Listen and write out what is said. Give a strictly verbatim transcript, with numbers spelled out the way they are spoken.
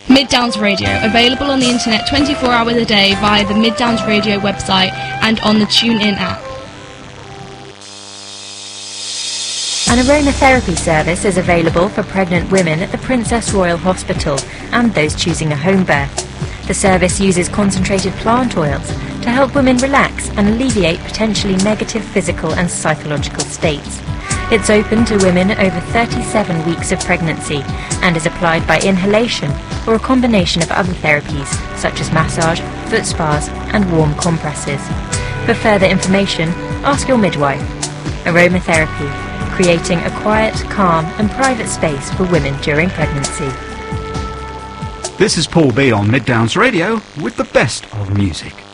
Mid Downs Radio, available on the internet twenty-four hours a day via the Mid Downs Radio website and on the TuneIn app. An aromatherapy service is available for pregnant women at the Princess Royal Hospital and those choosing a home birth. The service uses concentrated plant oils to help women relax and alleviate potentially negative physical and psychological states. It's open to women over thirty-seven weeks of pregnancy and is applied by inhalation or a combination of other therapies such as massage, foot spas and warm compresses. For further information, ask your midwife. Aromatherapy, creating a quiet, calm and private space for women during pregnancy. This is Paul B on Mid Downs Radio with the best of music.